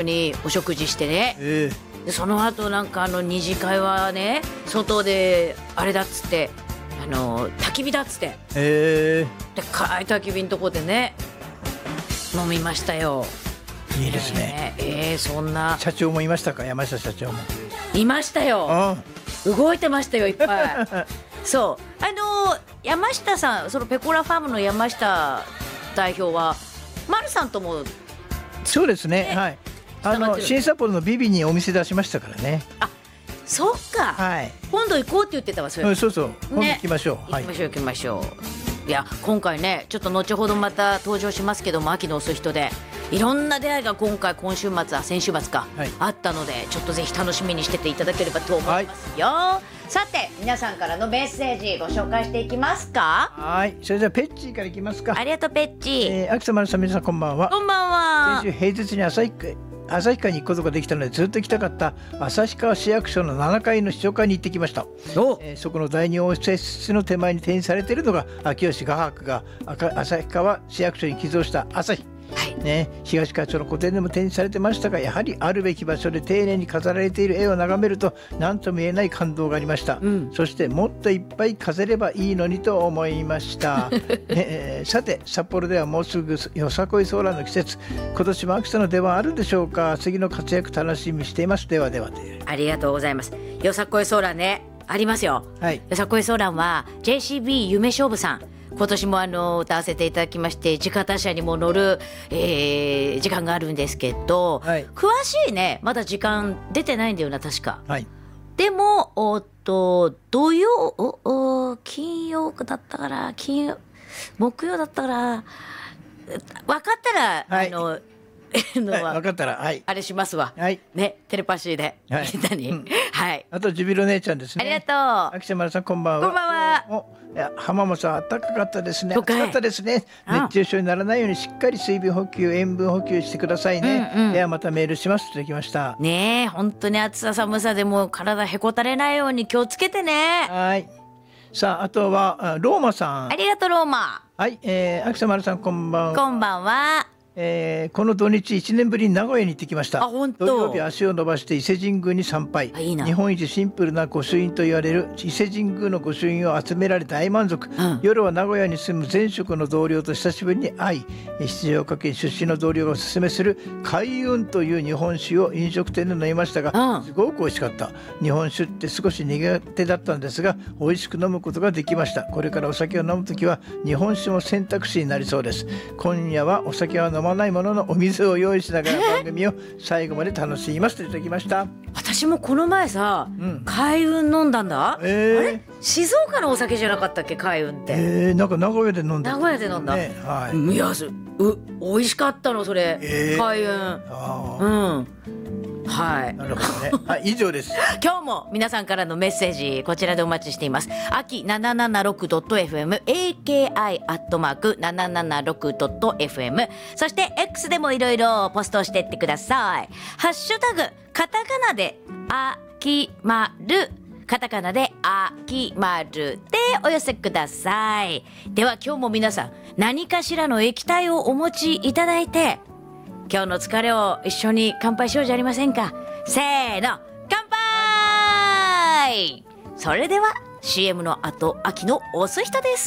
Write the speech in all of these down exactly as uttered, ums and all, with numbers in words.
にお食事してね、 えでその後なんかあの二次会はね外であれだっつってあの焚き火だっつってー、えでかい焚き火のとこでね飲みましたよ。 ー、いいですね。 えー、えー、そんな社長もいましたか？山下社長も。 いましたよ。 あ動いてましたよいっぱいそうあの山下さん、そのペコラファームの山下代表は丸さんともそうですね、はい、あの新札幌のビビにお店出しましたからね。 あ、そっか、 はい、 今度行こうって言ってたわ。それ、 うん、そうそう、今度ね、 行きましょう。 行きましょう行きましょう。いや今回ねちょっと後ほどまた登場しますけども、秋の遅い人でいろんな出会いが今回今週末は先週末か、はい、あったのでちょっとぜひ楽しみにしてていただければと思いますよ、はい、さて皆さんからのメッセージご紹介していきますか。 はい、それではペッチーからいきますか。 ありがとうペッチー、 えー、秋田丸さん、皆さんこんばんは。 こんばんは。 先週平日に旭旭川に行くことができたのでずっと行きたかった旭川市役所のななかいの市長会に行ってきました。えー、そこの第二応接室の手前に展示されているのが秋吉画伯が旭川市役所に寄贈した朝日、はいね、東川町の個展でも展示されてましたが、やはりあるべき場所で丁寧に飾られている絵を眺めると何とも言えない感動がありました、うん、そしてもっといっぱい飾ればいいのにと思いました、えー、さて札幌ではもうすぐよさこいソーラーの季節、今年も秋田の出番あるでしょうか。次の活躍楽しみにしています。ではでは。 ありがとうございます。よさこいソーラーねありますよ、はい、よさこいソーラーは ジェイシービー 夢勝負さん、今年もあの歌わせていただきまして、地方車にも乗る、えー、時間があるんですけど、はい、詳しいねまだ時間出てないんだよな確か、はい、でもおっと土曜おお金曜だったから金曜木曜だったから分かったら、はい、あののは、 はい、分かったら、はい、 あれしますわ、はい、ね、テレパシーで、はい、何、うん、はい、 あとジュビロ姉ちゃんですね。 ありがとう。 秋田丸さんこんばんは。 こんばんは。 おいや浜本さん暖かかったですね。暑かったですね。熱中症にならないようにしっかり水分補給塩分補給してくださいね、うんうん、ではまたメールしますといただきました。 ねえ本当に暑さ寒さでもう体へこたれないように気をつけてね。 はい、さああとはローマさん、 ありがとうローマ。 はい、えー、秋田丸さんこんばんは。 こんばんは。 えー、この土日いちねんぶりに名古屋に行ってきました。 あ、本当。 土曜日足を伸ばして伊勢神宮に参拝。いいな。日本一シンプルな御朱印と言われる伊勢神宮の御朱印を集められ大満足、うん、夜は名古屋に住む前職の同僚と久しぶりに会い、静岡県出身の同僚がおすすめする開運という日本酒を飲食店で飲みましたが、うん、すごく美味しかった。日本酒って少し苦手だったんですが美味しく飲むことができました。これからお酒を飲むときは日本酒も選択肢になりそうです。今夜はお酒は飲まないもののお水を用意しながら番組を最後まで楽しみますといただきました。 私もこの前さ、うん、開運飲んだんだ、えー、あれ静岡のお酒じゃなかったっけ開運って、 えー、なんか名古屋で飲んだ、 名古屋で飲んだ、ね、はい、いやう美味しかったのそれ、えー、開運。あ、うん、はい、 なるほどね。はい、以上です。 今日も皆さんからのメッセージこちらでお待ちしています。アキ ななななろくドットエフエム エーケーアイ アットマーク ななななろくドットエフエム、 そして X でもいろいろポストしていってください。ハッシュタグカタカナであきまる、カタカナであきまるでお寄せください。では今日も皆さん何かしらの液体をお持ちいただいて、今日の疲れを一緒に乾杯しようじゃありませんか。せーの乾杯。それでは シーエム の後秋の遅い人です。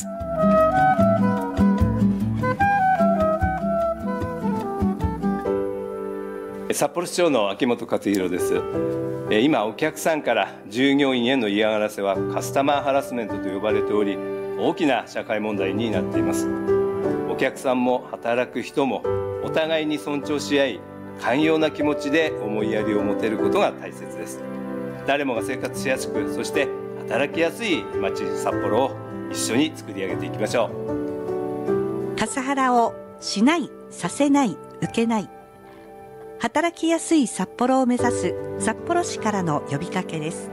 札幌市長の秋元克弘です。今お客さんから従業員への嫌がらせはカスタマーハラスメントと呼ばれており、大きな社会問題になっています。お客さんも働く人もお互いに尊重し合い、寛容な気持ちで思いやりを持てることが大切です。誰もが生活しやすく、そして働きやすい街札幌を一緒に作り上げていきましょう。カスハラをしない、させない、受けない。働きやすい札幌を目指す札幌市からの呼びかけです。